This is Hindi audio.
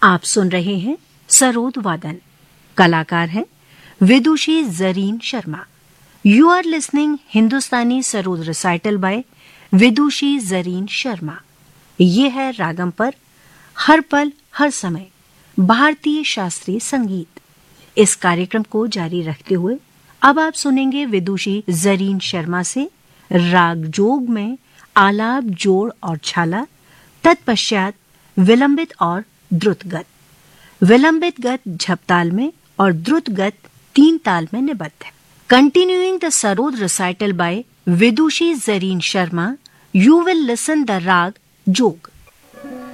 आप सुन रहे हैं सरोद वादन। कलाकार हैं विदुषी Zareen Sharma. You are listening Hindustani sarod recital bye विदुषी जरीन शर्मा। ये है रागम पर हर पल हर समय भारतीय शास्त्रीय संगीत। इस कार्यक्रम को जारी रखते हुए अब आप सुनेंगे विदुषी जरीन शर्मा से राग जोग में आलाप, जोड़ और छाला, तत्पश्चात विलंबित और द्रुत गत। विलंबित गत झपताल में और द्रुत गत 3 ताल में निबद्ध है। Continuing the Sarod recital by Vidushi Zareen Sharma, you will listen the rag Jog.